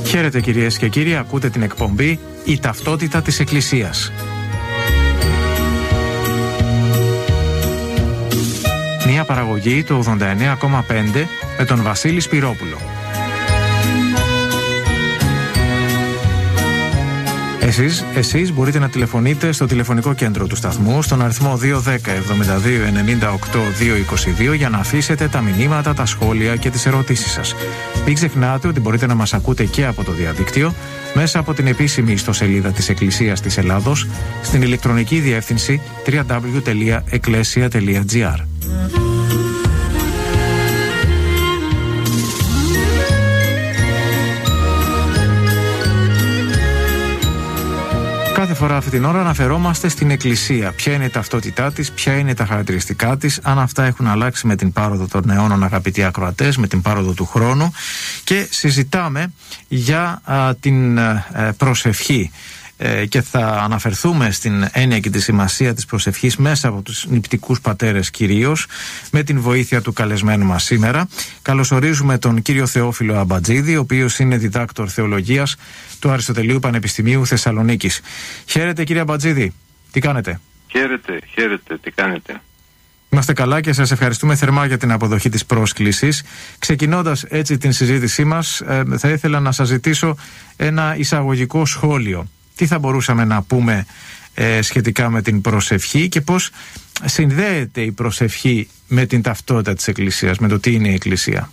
Χαίρετε κυρίες και κύριοι, ακούτε την εκπομπή «Η ταυτότητα της Εκκλησίας». Μια παραγωγή του 89,5 με τον Βασίλη Σπυρόπουλο. Εσείς μπορείτε να τηλεφωνείτε στο τηλεφωνικό κέντρο του σταθμού στον αριθμό 210 72 98 222 για να αφήσετε τα μηνύματα, τα σχόλια και τις ερωτήσεις σας. Μην ξεχνάτε ότι μπορείτε να μας ακούτε και από το διαδίκτυο μέσα από την επίσημη ιστοσελίδα της Εκκλησίας της Ελλάδος στην ηλεκτρονική διεύθυνση www.ecclesia.gr. Κάθε φορά αυτή την ώρα αναφερόμαστε στην Εκκλησία. Ποια είναι η ταυτότητά της, ποια είναι τα χαρακτηριστικά της, αν αυτά έχουν αλλάξει με την πάροδο των αιώνων, αγαπητοί ακροατές, με την πάροδο του χρόνου, και συζητάμε για την προσευχή. Και θα αναφερθούμε στην έννοια και τη σημασία της προσευχής μέσα από τους νηπτικούς πατέρες κυρίως, με την βοήθεια του καλεσμένου μας σήμερα. Καλωσορίζουμε τον κύριο Θεόφιλο Αμπατζίδη, ο οποίος είναι διδάκτορ θεολογίας του Αριστοτελείου Πανεπιστημίου Θεσσαλονίκης. Χαίρετε κύριε Αμπατζίδη, τι κάνετε? Χαίρετε, τι κάνετε? Είμαστε καλά και σας ευχαριστούμε θερμά για την αποδοχή της πρόσκλησης. Ξεκινώντας έτσι την συζήτησή μας, θα ήθελα να σας ζητήσω ένα εισαγωγικό σχόλιο. Τι θα μπορούσαμε να πούμε σχετικά με την προσευχή και πώς συνδέεται η προσευχή με την ταυτότητα της Εκκλησίας, με το τι είναι η Εκκλησία?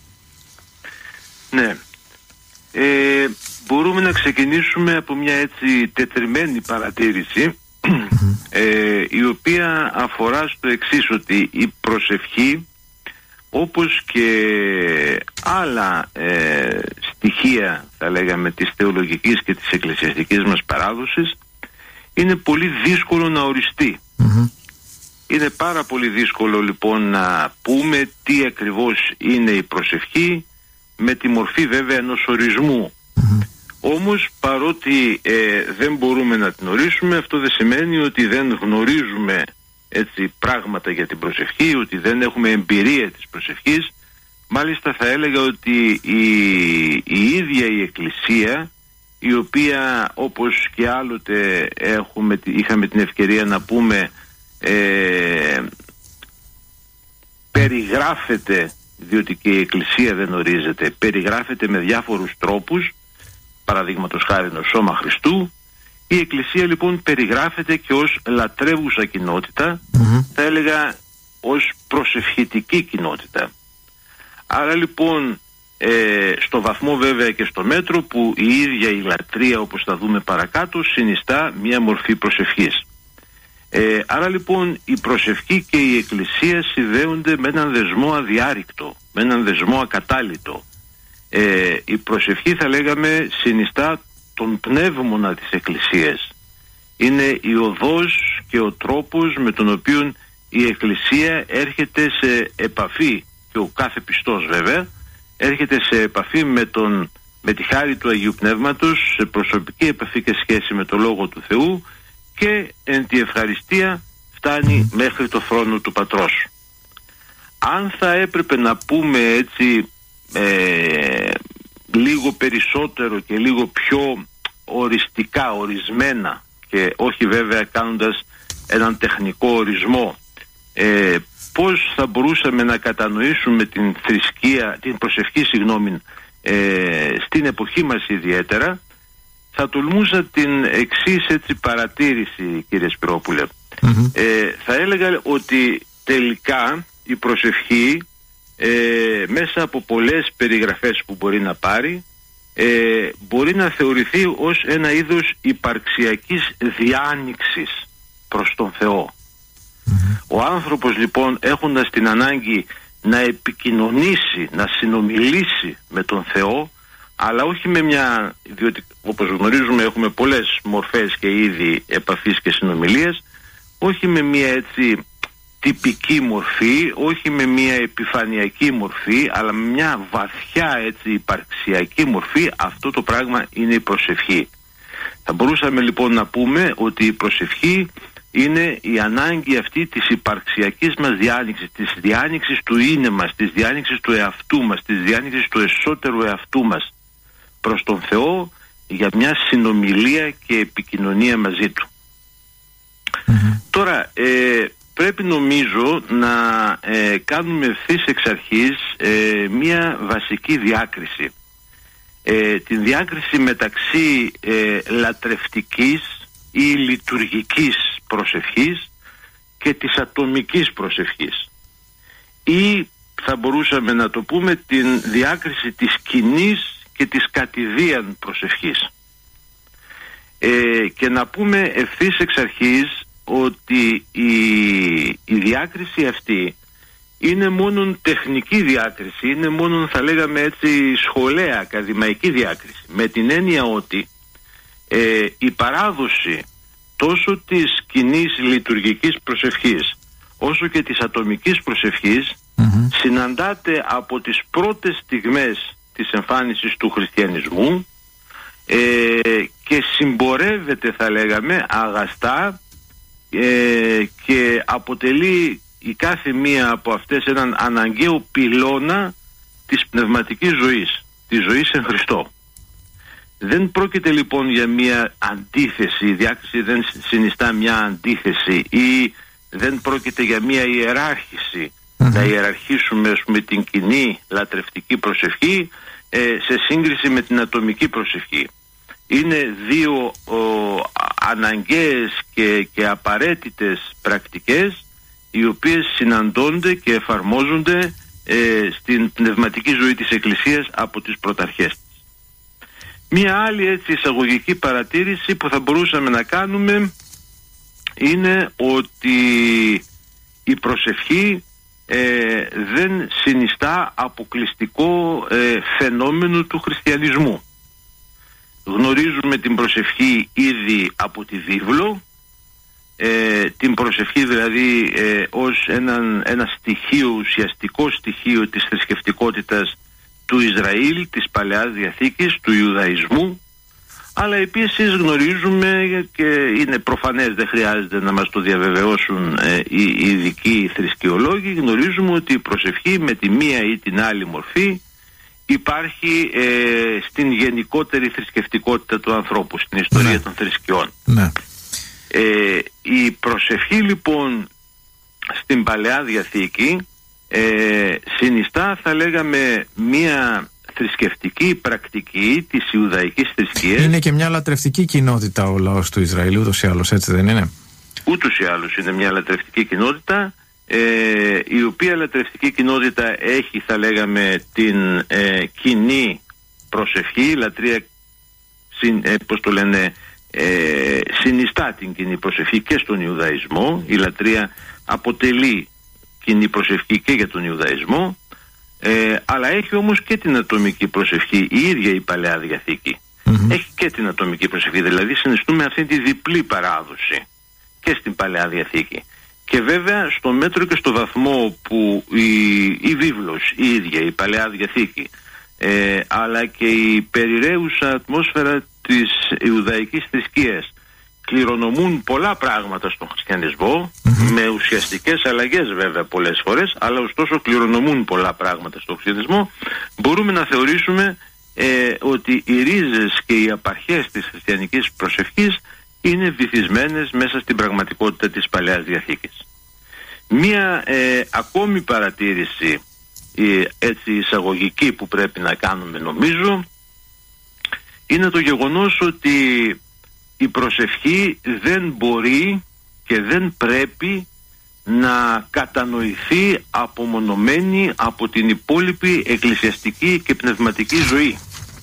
Ναι, μπορούμε να ξεκινήσουμε από μια έτσι τετριμένη παρατήρηση η οποία αφορά στο εξής, ότι η προσευχή, όπως και άλλα στοιχεία θα λέγαμε της θεολογικής και της εκκλησιαστικής μας παράδοσης, είναι πολύ δύσκολο να οριστεί. Είναι πάρα πολύ δύσκολο λοιπόν να πούμε τι ακριβώς είναι η προσευχή, με τη μορφή βέβαια ενός ορισμού. Όμως παρότι δεν μπορούμε να την ορίσουμε, αυτό δεν σημαίνει ότι δεν γνωρίζουμε έτσι πράγματα για την προσευχή, ότι δεν έχουμε εμπειρία της προσευχής. Μάλιστα θα έλεγα ότι η ίδια η Εκκλησία, η οποία όπως και άλλοτε είχαμε την ευκαιρία να πούμε, περιγράφεται, διότι και η Εκκλησία δεν ορίζεται, περιγράφεται με διάφορους τρόπους, παραδείγματος χάρη το σώμα Χριστού. Η Εκκλησία λοιπόν περιγράφεται και ως λατρεύουσα κοινότητα, θα έλεγα ως προσευχητική κοινότητα. Άρα λοιπόν στο βαθμό βέβαια και στο μέτρο που η ίδια η λατρεία, όπως θα δούμε παρακάτω, συνιστά μια μορφή προσευχής. Άρα λοιπόν η προσευχή και η Εκκλησία συνδέονται με έναν δεσμό αδιάρρηκτο, με έναν δεσμό ακατάλητο. Η προσευχή θα λέγαμε συνιστά τον πνεύμονα της Εκκλησίας. Είναι η οδός και ο τρόπος με τον οποίο η Εκκλησία έρχεται σε επαφή, και ο κάθε πιστός βέβαια έρχεται σε επαφή με τη χάρη του Αγίου Πνεύματος, σε προσωπική επαφή και σχέση με το Λόγο του Θεού, και εν τη ευχαριστία φτάνει μέχρι το θρόνο του Πατρός. Αν θα έπρεπε να πούμε έτσι λίγο περισσότερο και λίγο πιο οριστικά, ορισμένα, και όχι βέβαια κάνοντας έναν τεχνικό ορισμό, πώς θα μπορούσαμε να κατανοήσουμε την προσευχή στην εποχή μας ιδιαίτερα, θα τολμούσα την εξής έτσι παρατήρηση, κύριε Σπυρόπουλε. Θα έλεγα ότι τελικά η προσευχή, μέσα από πολλές περιγραφές που μπορεί να πάρει, μπορεί να θεωρηθεί ως ένα είδος υπαρξιακής διάνοιξης προς τον Θεό. Ο άνθρωπος λοιπόν, έχοντας την ανάγκη να επικοινωνήσει, να συνομιλήσει με τον Θεό, αλλά όχι με μια, διότι όπως γνωρίζουμε έχουμε πολλές μορφές και είδη επαφής και συνομιλίας, όχι με μια έτσι τυπική μορφή, όχι με μια επιφανειακή μορφή, αλλά με μια βαθιά έτσι υπαρξιακή μορφή. Αυτό το πράγμα είναι η προσευχή. Θα μπορούσαμε λοιπόν να πούμε ότι η προσευχή είναι η ανάγκη αυτή της υπαρξιακής μας διάνοιξης, της διάνοιξης του είναι μας, της διάνοιξης του εαυτού μας, της διάνοιξης του εσωτερού εαυτού μας, προς τον Θεό για μια συνομιλία και επικοινωνία μαζί Του. Τώρα πρέπει νομίζω να κάνουμε ευθύς εξ αρχής μια βασική διάκριση. Την διάκριση μεταξύ λατρευτικής ή λειτουργικής προσευχής και της ατομικής προσευχής, ή θα μπορούσαμε να το πούμε την διάκριση της κοινής και της κατηδίαν προσευχής. Και να πούμε ευθύς εξ αρχής ότι η διάκριση αυτή είναι μόνον τεχνική διάκριση, είναι μόνον, θα λέγαμε έτσι, σχολαία, ακαδημαϊκή διάκριση, με την έννοια ότι η παράδοση τόσο της κοινής λειτουργικής προσευχής όσο και της ατομικής προσευχής συναντάται από τις πρώτες στιγμές της εμφάνισης του χριστιανισμού και συμπορεύεται, θα λέγαμε, αγαστά και αποτελεί η κάθε μία από αυτές έναν αναγκαίο πυλώνα της πνευματικής ζωής, της ζωής εν Χριστώ. Δεν πρόκειται λοιπόν για μια αντίθεση, η διάκριση δεν συνιστά μια αντίθεση, ή δεν πρόκειται για μια ιεράρχηση, να ιεραρχήσουμε, ας πούμε, την κοινή λατρευτική προσευχή σε σύγκριση με την ατομική προσευχή. Είναι δύο αναγκαίες και απαραίτητες πρακτικές, οι οποίες συναντώνται και εφαρμόζονται στην πνευματική ζωή της Εκκλησίας από τις πρωταρχές της. Μία άλλη έτσι εισαγωγική παρατήρηση που θα μπορούσαμε να κάνουμε είναι ότι η προσευχή δεν συνιστά αποκλειστικό φαινόμενο του χριστιανισμού. Γνωρίζουμε την προσευχή ήδη από τη βίβλο, την προσευχή δηλαδή ως ένα στοιχείο, ουσιαστικό στοιχείο της θρησκευτικότητας του Ισραήλ, της Παλαιάς Διαθήκης, του Ιουδαϊσμού, αλλά επίσης γνωρίζουμε, και είναι προφανές, δεν χρειάζεται να μας το διαβεβαιώσουν οι ειδικοί θρησκεολόγοι, γνωρίζουμε ότι η προσευχή με τη μία ή την άλλη μορφή υπάρχει στην γενικότερη θρησκευτικότητα του ανθρώπου, στην ιστορία των θρησκειών. Η προσευχή λοιπόν στην Παλαιά Διαθήκη συνιστά, θα λέγαμε, μία θρησκευτική πρακτική της Ιουδαϊκής θρησκείας. Είναι και μια λατρευτική κοινότητα ο λαός του Ισραήλ, ούτως ή άλλως, έτσι δεν είναι? Ούτως ή άλλως είναι μια λατρευτική κοινότητα, η οποία λατρευτική κοινότητα έχει, θα λέγαμε, την κοινή προσευχή. Η λατρεία συνιστά την κοινή προσευχή και στον Ιουδαϊσμό. Η λατρεία αποτελεί κοινή προσευχή και για τον Ιουδαϊσμό, αλλά έχει όμως και την ατομική προσευχή. Η ίδια η Παλαιά Διαθήκη έχει και την ατομική προσευχή, δηλαδή συνιστούμε αυτή τη διπλή παράδοση και στην Παλαιά Διαθήκη. Και βέβαια στο μέτρο και στο βαθμό που η βίβλος η ίδια, η Παλαιά Διαθήκη, αλλά και η περιραίουσα ατμόσφαιρα της Ιουδαϊκής θρησκείας κληρονομούν πολλά πράγματα στον χριστιανισμό, με ουσιαστικές αλλαγές βέβαια πολλές φορές, αλλά ωστόσο κληρονομούν πολλά πράγματα στον χριστιανισμό, μπορούμε να θεωρήσουμε ότι οι ρίζες και οι απαρχές της χριστιανικής προσευχής είναι βυθισμένες μέσα στην πραγματικότητα της Παλαιάς Διαθήκης. Μία ακόμη παρατήρηση έτσι εισαγωγική που πρέπει να κάνουμε, νομίζω, είναι το γεγονός ότι η προσευχή δεν μπορεί και δεν πρέπει να κατανοηθεί απομονωμένη από την υπόλοιπη εκκλησιαστική και πνευματική ζωή.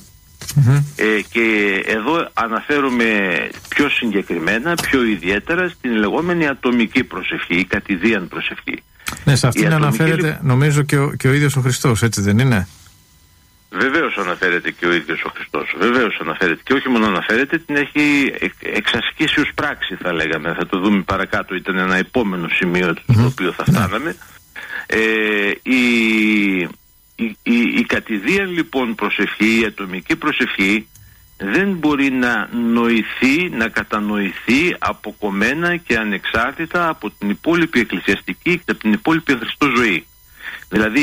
Και εδώ αναφέρομαι πιο συγκεκριμένα, πιο ιδιαίτερα στην λεγόμενη ατομική προσευχή, η κατηδίαν προσευχή. Ναι, σε αυτήν αναφέρεται νομίζω και ο ίδιος ο Χριστός, έτσι δεν είναι? Βεβαίως αναφέρεται και ο ίδιος ο Χριστός, βεβαίως αναφέρεται, και όχι μόνο αναφέρεται, την έχει εξασκήσει ως πράξη, θα λέγαμε. Θα το δούμε παρακάτω, ήταν ένα επόμενο σημείο στο οποίο θα φτάναμε. Η κατηδίαν λοιπόν προσευχή, η ατομική προσευχή, δεν μπορεί να νοηθεί, να κατανοηθεί αποκομμένα και ανεξάρτητα από την υπόλοιπη εκκλησιαστική και από την υπόλοιπη Χριστό ζωή. Δηλαδή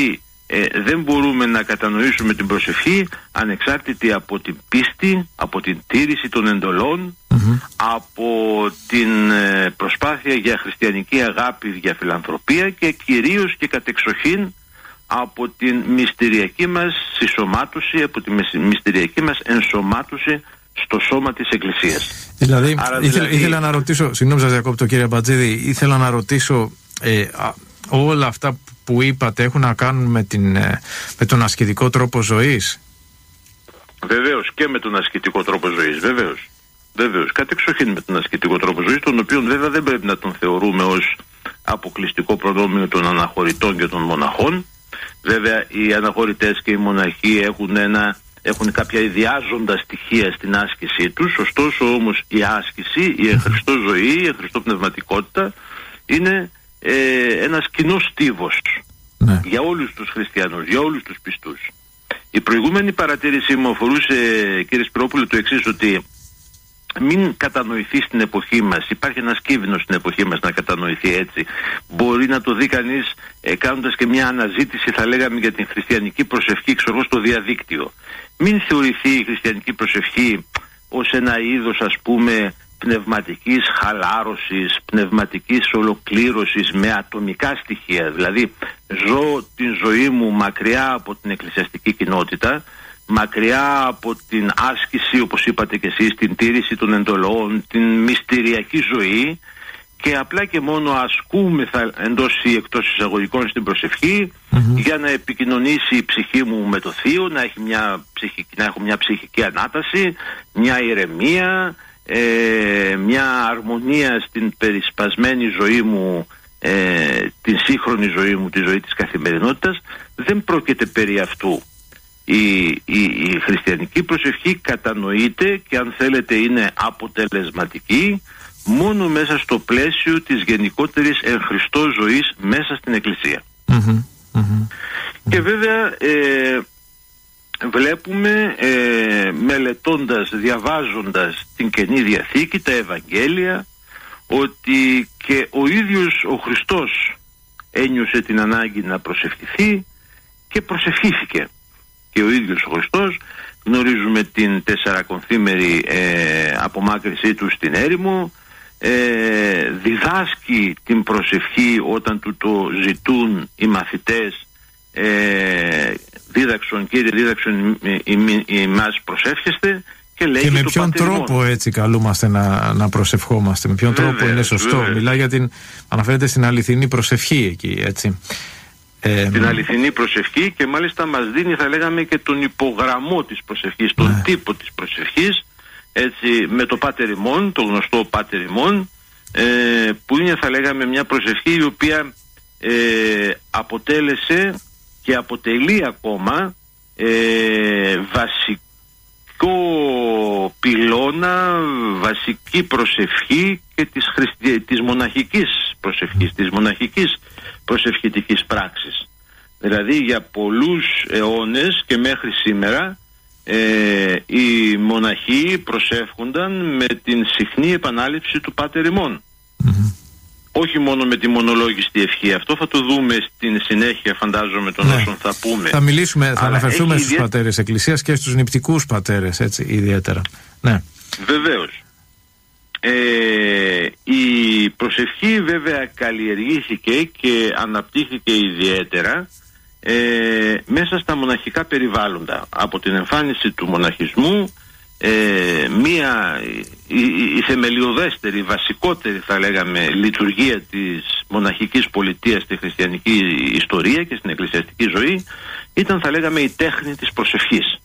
δεν μπορούμε να κατανοήσουμε την προσευχή ανεξάρτητη από την πίστη, από την τήρηση των εντολών, από την προσπάθεια για χριστιανική αγάπη, για φιλανθρωπία και κυρίως και κατεξοχήν από την μυστηριακή μας συσσωμάτωση, από τη μυστηριακή μας ενσωμάτωση στο σώμα της Εκκλησίας. Δηλαδή, ήθελα να ρωτήσω, συγγνώμη σας διακόπτω κύριε Μπατζίδη, ήθελα να ρωτήσω όλα αυτά που είπατε έχουν να κάνουν με τον ασκητικό τρόπο ζωής? Βεβαίως, και με τον ασκητικό τρόπο ζωής, βεβαίως, κατεξοχήν με τον ασκητικό τρόπο ζωής, τον οποίο βέβαια δεν πρέπει να τον θεωρούμε ως αποκλειστικό προνόμιο των αναχωρητών και των μοναχών. Βέβαια οι αναχωρητές και οι μοναχοί έχουν κάποια ιδιάζοντα στοιχεία στην άσκησή τους, ωστόσο όμως η άσκηση, η εχριστό ζωή, η εχριστό πνευματικότητα είναι ένας κοινός στίβος για όλους τους χριστιανούς, για όλους τους πιστούς. Η προηγούμενη παρατήρησή μου αφορούσε, κύριε Σπυρόπουλε, το εξής, ότι μην κατανοηθεί στην εποχή μας, υπάρχει ένας κίνδυνος στην εποχή μας να κατανοηθεί έτσι. Μπορεί να το δει κανείς κάνοντας και μια αναζήτηση, θα λέγαμε, για την χριστιανική προσευχή, στο διαδίκτυο. Μην θεωρηθεί η χριστιανική προσευχή ως ένα είδος, ας πούμε, πνευματικής χαλάρωσης, πνευματικής ολοκλήρωσης με ατομικά στοιχεία. Δηλαδή ζω την ζωή μου μακριά από την εκκλησιαστική κοινότητα, μακριά από την άσκηση, όπως είπατε και εσείς, την τήρηση των εντολών, την μυστηριακή ζωή, και απλά και μόνο ασκούμεθα εντός ή εκτός εισαγωγικών στην προσευχή για να επικοινωνήσει η ψυχή μου με το Θείο, να έχω μια ψυχική ανάταση, μια ηρεμία, μια αρμονία στην περισπασμένη ζωή μου, την σύγχρονη ζωή μου, τη ζωή της καθημερινότητας. Δεν πρόκειται περί αυτού. Η χριστιανική προσευχή κατανοείται και, αν θέλετε, είναι αποτελεσματική μόνο μέσα στο πλαίσιο της γενικότερης εν Χριστώ ζωής μέσα στην Εκκλησία. Και βέβαια βλέπουμε, μελετώντας, διαβάζοντας την Καινή Διαθήκη, τα Ευαγγέλια, ότι και ο ίδιος ο Χριστός ένιωσε την ανάγκη να προσευχηθεί και προσευχήθηκε. Και ο ίδιος ο Χριστός, γνωρίζουμε την τεσσαρακονθήμερη απομάκρυσή του στην έρημο, διδάσκει την προσευχή όταν του το ζητούν οι μαθητές, Κύριε δίδαξον ημάς προσεύχεστε, και λέει και με ποιον τρόπο έτσι καλούμαστε να προσευχόμαστε, με ποιον τρόπο είναι σωστό. Μιλάει για αναφέρεται στην αληθινή προσευχή εκεί, έτσι. Την αληθινή προσευχή, και μάλιστα μας δίνει, θα λέγαμε, και τον υπογραμμό της προσευχής, τον τύπο της προσευχής, έτσι, με το Πάτερ ημών, το γνωστό Πάτερ ημών, που είναι, θα λέγαμε, μια προσευχή η οποία αποτέλεσε και αποτελεί ακόμα βασικό πυλώνα, βασική προσευχή και της μοναχικής προσευχής, της μοναχικής προσευχητικής πράξης. Δηλαδή για πολλούς αιώνες και μέχρι σήμερα οι μοναχοί προσεύχονταν με την συχνή επανάληψη του Πάτερ ημών. Όχι μόνο με τη μονολόγιστη ευχή. Αυτό θα το δούμε στην συνέχεια, φαντάζομαι, των όσων θα πούμε. Θα μιλήσουμε, θα αναφερθούμε στους πατέρες Εκκλησίας και στους νηπτικούς πατέρες, έτσι, ιδιαίτερα. Ναι. Βεβαίως. Η προσευχή βέβαια καλλιεργήθηκε και αναπτύχθηκε ιδιαίτερα μέσα στα μοναχικά περιβάλλοντα. Από την εμφάνιση του μοναχισμού, η θεμελιωδέστερη, βασικότερη, θα λέγαμε, λειτουργία της μοναχικής πολιτείας στη χριστιανική ιστορία και στην εκκλησιαστική ζωή ήταν, θα λέγαμε, η τέχνη της προσευχής.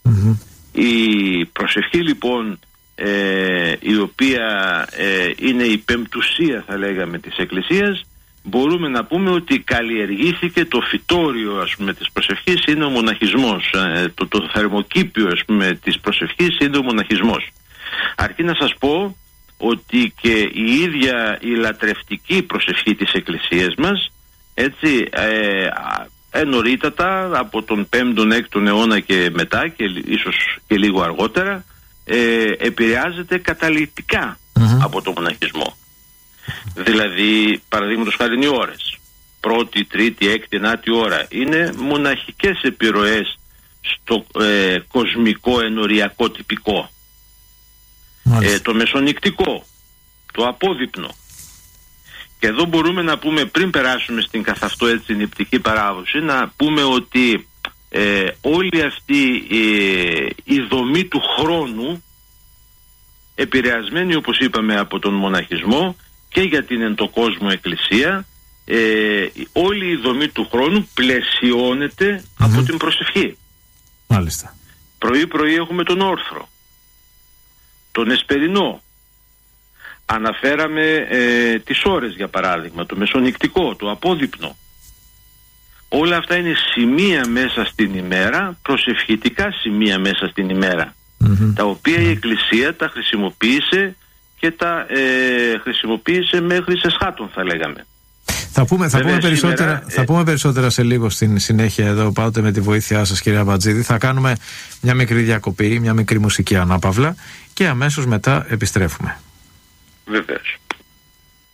Η προσευχή, λοιπόν, η οποία είναι η πεμπτουσία, θα λέγαμε, της Εκκλησίας, μπορούμε να πούμε ότι καλλιεργήθηκε το φυτόριο, ας πούμε, της προσευχής είναι ο μοναχισμός. Το θερμοκήπιο, ας πούμε, της προσευχής είναι ο μοναχισμός. Αρκεί να σας πω ότι και η ίδια η λατρευτική προσευχή της Εκκλησίας μας, έτσι, νωρίτατα από τον 5ο, 6ο αιώνα και μετά, και ίσως και λίγο αργότερα, επηρεάζεται καταλυτικά από τον μοναχισμό. Δηλαδή, παραδείγματος χάριν οι ώρες, πρώτη, τρίτη, έκτη, ενάτη ώρα. Είναι μοναχικές επιρροές στο κοσμικό, ενοριακό, τυπικό. Το μεσονικτικό, το απόδειπνο. Και εδώ μπορούμε να πούμε, πριν περάσουμε στην καθ' αυτό έτσι νηπτική παράδοση, να πούμε ότι όλη αυτή η δομή του χρόνου, επηρεασμένη όπως είπαμε από τον μοναχισμό και για την εν το κόσμο εκκλησία, όλη η δομή του χρόνου πλαισιώνεται από την προσευχή. Μάλιστα. Πρωί-πρωί έχουμε τον όρθρο, τον εσπερινό. Αναφέραμε τις ώρες, για παράδειγμα, το μεσονικτικό, το απόδειπνο. Όλα αυτά είναι σημεία μέσα στην ημέρα, προσευχητικά σημεία μέσα στην ημέρα, τα οποία η Εκκλησία τα χρησιμοποίησε και τα χρησιμοποίησε μέχρι σε σχάτων, θα λέγαμε. Θα πούμε περισσότερα σε λίγο στην συνέχεια εδώ, πάντοτε με τη βοήθειά σας, κυρία Μπατζίδη. Θα κάνουμε μια μικρή διακοπή, μια μικρή μουσική ανάπαυλα και αμέσως μετά επιστρέφουμε. Βεβαίως.